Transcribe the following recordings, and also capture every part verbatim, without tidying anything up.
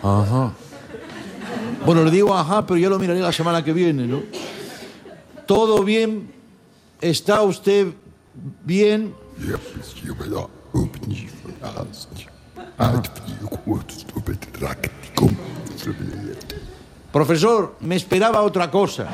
Ajá. Bueno, le digo ajá, pero ya lo miraré la semana que viene, ¿no? ¿Todo bien? ¿Está usted bien? Profesor, me esperaba otra cosa.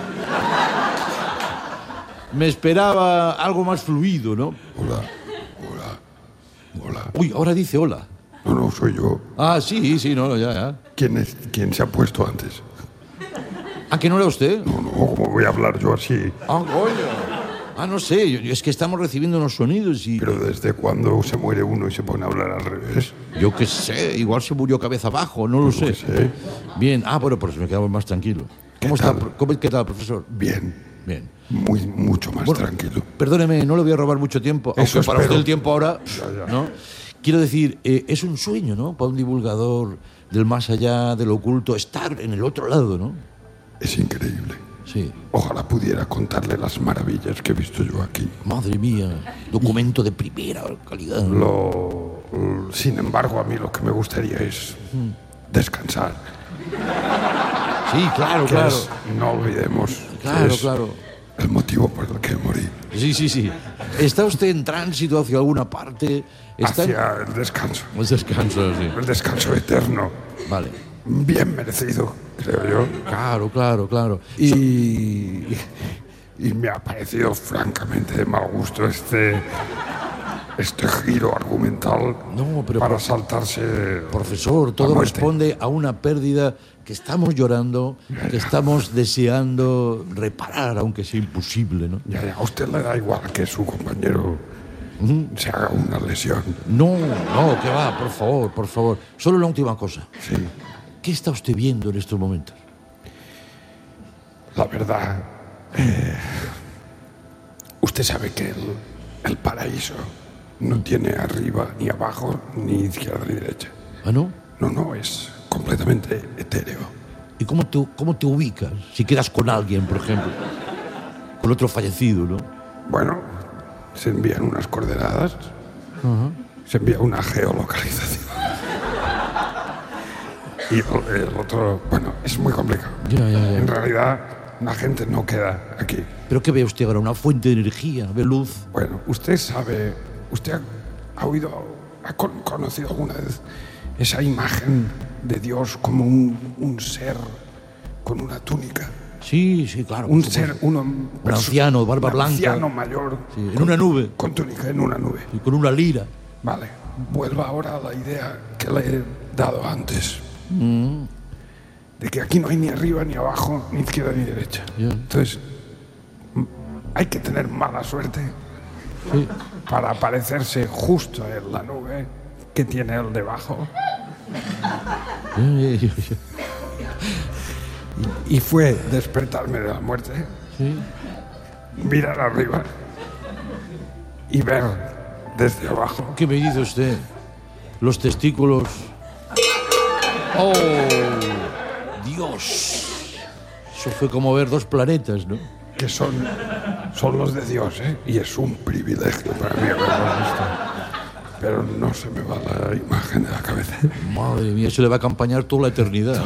Me esperaba algo más fluido, ¿no? Hola, hola, hola. Uy, ahora dice hola. No, no, soy yo. Ah, sí, sí, no, ya, ya. ¿Quién, es, quién se ha puesto antes? ¿Ah, que no era usted? No, no, ¿cómo voy a hablar yo así? Ah, coño. Ah, no sé, yo, yo, es que estamos recibiendo unos sonidos y... ¿Pero desde cuándo se muere uno y se pone a hablar al revés? Yo qué sé, igual se murió cabeza abajo, no lo Yo sé. qué sé. Bien, ah, bueno, pues me quedo más tranquilo. ¿Cómo ¿Qué está? tal? ¿Cómo, ¿Qué tal, profesor? Bien. Bien. Muy, mucho más Bueno, tranquilo. Perdóneme, no le voy a robar mucho tiempo, Eso aunque para espero. usted el tiempo ahora, Ya, ya. ¿no? Quiero decir, eh, es un sueño, ¿no? Para un divulgador del más allá, del oculto, estar en el otro lado, ¿no? Es increíble. Sí. Ojalá pudiera contarle las maravillas que he visto yo aquí. Madre mía, documento de primera calidad. Lo, sin embargo, a mí lo que me gustaría es descansar. Sí, claro, Que claro. es, no olvidemos Claro, que es claro. el motivo por el que morí. Sí, sí, sí. ¿Está usted en tránsito hacia alguna parte? ¿Está en- Hacia el descanso. Un descanso, sí. El descanso eterno. Vale. Bien merecido, creo yo. Claro, claro, claro. Y, y me ha parecido francamente de mal gusto este, este giro argumental No, pero para prof- saltarse. Profesor, la todo muerte. responde a una pérdida que estamos llorando, que estamos deseando reparar, aunque sea imposible, ¿no? Ya, ya, a usted le da igual que su compañero se haga una lesión. No, no, que va, por favor, por favor. Solo una última cosa. Sí, ¿Qué está usted viendo en estos momentos? la verdad. eh, usted sabe que el, el paraíso no tiene arriba ni abajo, ni izquierda ni derecha. ¿Ah, no? No, no, es completamente etéreo. ¿Y cómo te, cómo te ubicas si quedas con alguien, por ejemplo? Con otro fallecido, ¿no? Bueno, se envían unas coordenadas, se envía una geolocalización. Y el, el otro, bueno, es muy complicado. Ya, ya, ya. En realidad, la gente no queda aquí. ¿Pero qué ve usted ahora? ¿Una fuente de energía? ¿Ve luz? Bueno, usted sabe, usted ha, ha oído, ha con- conocido alguna vez esa imagen de Dios como un, un ser con una túnica. Sí, sí, claro. Un por ser, supuesto. uno, Un anciano, barba un blanca. anciano mayor. Sí, en con- una nube. Con túnica en una nube. Y con una lira. Vale, vuelva ahora a la idea que le he dado antes. Mm. De que aquí no hay ni arriba, ni abajo, ni izquierda, ni derecha. Ya. Entonces, m- hay que tener mala suerte Sí. para aparecerse justo en la nube que tiene el debajo. Ya, ya, ya, ya. Y fue despertarme de la muerte, Sí. mirar arriba y ver desde abajo. ¿Qué me dice usted? Los testículos. ¡Oh! ¡Dios! Eso fue como ver dos planetas, ¿no? Que son, son los de Dios, ¿eh? Y es un privilegio para mí haberlos visto. Pero no se me va la imagen de la cabeza. Madre mía, eso le va a acompañar toda la eternidad.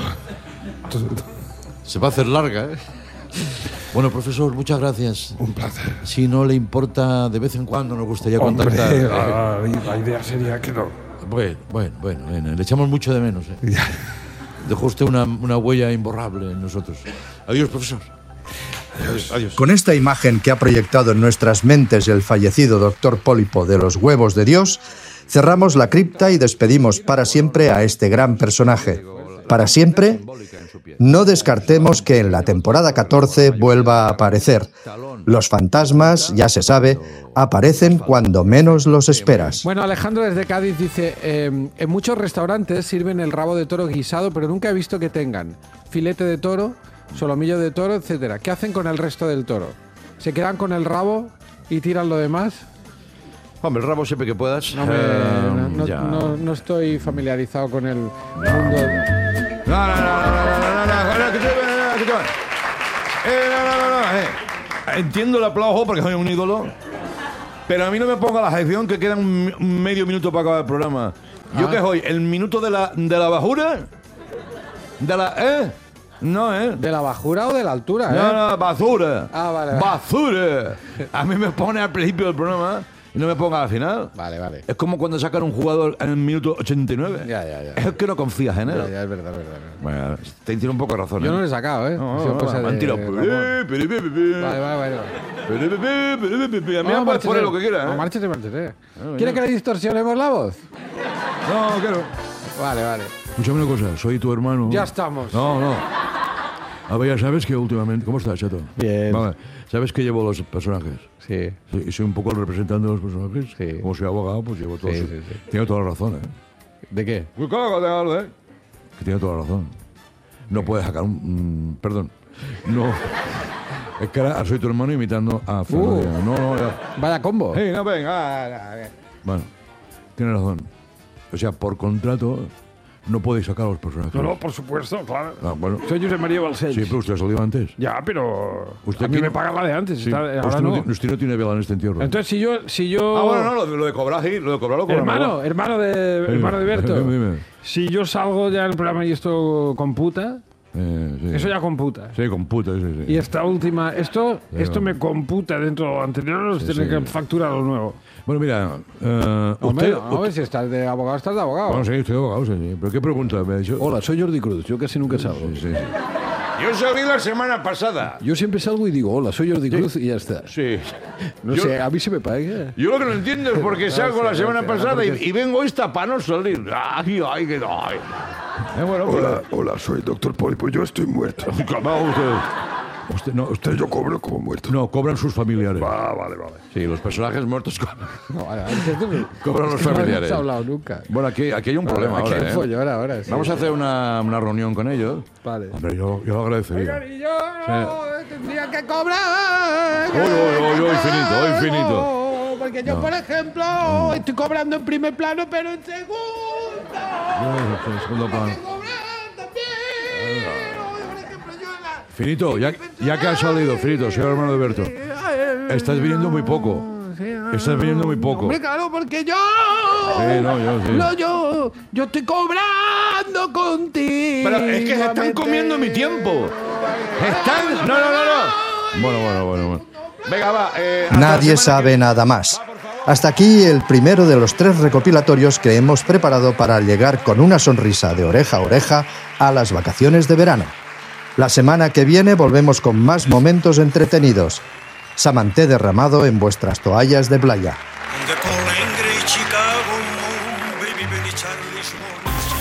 Se va a hacer larga, ¿eh? Bueno, profesor, muchas gracias. Un placer. Si no le importa, de vez en cuando nos gustaría Hombre, contactar. la, la idea sería que no. Bueno, bueno, bueno, bueno, le echamos mucho de menos, ¿eh? Ya. Dejó usted una, una huella imborrable en nosotros. Adiós, profesor. Adiós. Adiós. Con esta imagen que ha proyectado en nuestras mentes el fallecido doctor Pólipo de los huevos de Dios, cerramos la cripta y despedimos para siempre a este gran personaje. Para siempre, no descartemos que en la temporada catorce vuelva a aparecer. Los fantasmas, ya se sabe, aparecen cuando menos los esperas. Bueno, Alejandro desde Cádiz dice, eh, en muchos restaurantes sirven el rabo de toro guisado, pero nunca he visto que tengan filete de toro, solomillo de toro, etcétera. ¿Qué hacen con el resto del toro? ¿Se quedan con el rabo y tiran lo demás? Hombre, el rabo siempre que puedas. No, me- Eh, no- no- ya. no- no estoy familiarizado con el mundo. No, no, no, no, no, no, no, no, escúchame, no, escúchame. Eh, no, no, no, no, eh. Entiendo el aplauso porque soy un ídolo, pero a mí no me ponga la sección que queda un, un medio minuto para acabar el programa. Yo Ah. que soy el minuto de la, de la bajura, De la... ¿Eh? No, ¿eh? ¿De la bajura o de la altura, eh? No, no, basura. Ah, vale, vale. Basura. A mí me pone al principio del programa y no me ponga al final. Vale, vale. Es como cuando sacan un jugador en el minuto ochenta y nueve. Ya, ya, ya. Es que no confías en él. Ya, ya, es verdad, es verdad. Bueno, te tiene un poco de razón. Yo ¿eh? no le he sacado, ¿eh? No, Ha sido no, cosa no, de- mentira. de- Vale, Vale, vale, vale. A mí me puedes poner lo que quieras. No, ¿eh? márchate, márchate. Bueno, ¿Quieres ya. que le distorsionemos la voz? No, quiero. Vale, vale. Escúchame una cosa, soy tu hermano. Ya estamos. No, no. A ver, ya sabes que últimamente... ¿Cómo estás, chato? Bien. Vale. ¿Sabes que llevo los personajes? Sí. Sí, y soy un poco el representante de los personajes. Sí. Como soy abogado, pues llevo todo. Sí, su- sí, sí. Tiene toda la razón, ¿eh? ¿De qué? Pues claro que tengo, ¿eh? Que tiene toda la razón. No puedes sacar un... mm, perdón. No. Es que ahora soy tu hermano imitando a Fernando. Uh. No, no, ya. Vaya combo. Hey, no, venga. Bueno, tienes razón. O sea, por contrato, no podéis sacar a los personajes. No, no, por supuesto, claro. Ah, bueno. Soy José María Balcells. Sí, pero usted salió antes. Ya, pero Usted a mí aquí me no- pagan la de antes. Sí. está- ahora usted, no. no. tiene- usted no tiene vela en este entierro. Entonces, si yo... Si yo ah, bueno, no, lo, de- lo de cobrar, sí, lo de cobrar lo cobran. hermano, hermano de, hermano de Berto. Dime, dime. Si yo salgo ya en el programa y esto computa, Eh, sí. eso ya computa. Sí, con puta, sí, sí. Y esta última, esto, Sí, esto no. me computa dentro de lo anterior, Sí, tiene sí. que facturar lo nuevo. Bueno, mira, eh, Hombre, usted... no, a ver si estás de abogado, estás de abogado. Bueno, sí, estoy abogado, sí, sí. ¿Pero qué pregunta me ha dicho? Hola, soy Jordi Cruz. Yo casi nunca salgo. Sí, sí, sí. Yo salí la semana pasada. Yo siempre salgo y digo, hola, soy Jordi Cruz y ya está. Sí. No Yo- sé, a mí se me paga. Yo lo que no entiendo es por qué salgo la semana sí, pasada y, porque- y vengo esta para no salir. Ay, ay, que ay. Eh, bueno, pues, Hola, hola, soy el doctor Pólipo. Yo estoy muerto. calmado usted. Usted, no, usted, Yo cobro como muerto. no, cobran sus familiares. Ah, vale, vale. Sí, los personajes muertos cobran. No, vale, antes tú- Cobran los es que no familiares. hemos hablado nunca. Bueno, aquí, aquí hay un problema Aquí ahora, hay ¿eh? follón ahora, sí. Vamos a hacer una, una reunión con ellos. Vale. Hombre, yo, yo lo agradecería. Y yo tendría que cobrar. Hoy, hoy, hoy, hoy, finito, hoy, finito. No, porque yo, por ejemplo, estoy cobrando en primer plano, pero en segundo. En segundo plano. Tengo que cobrar también. Oye, por ejemplo, yo en la- Finito, ya, ya que has salido, Finito, soy el hermano de Berto. Estás viniendo muy poco. Estás viniendo muy poco. Hombre, claro, porque yo. Sí, no, yo sí. No, yo. Yo estoy cobrando contigo. Pero es que se están comiendo mi tiempo. Están. No, no, no, no. Bueno, bueno, bueno, bueno. Venga, va. eh, hasta la Nadie semana sabe que- nada más. Hasta aquí el primero de los tres recopilatorios que hemos preparado para llegar con una sonrisa de oreja a oreja a las vacaciones de verano. La semana que viene volvemos con más momentos entretenidos. Samanté derramado en vuestras toallas de playa. De Paul Engre, Chicago, baby, baby, Charlie Shore.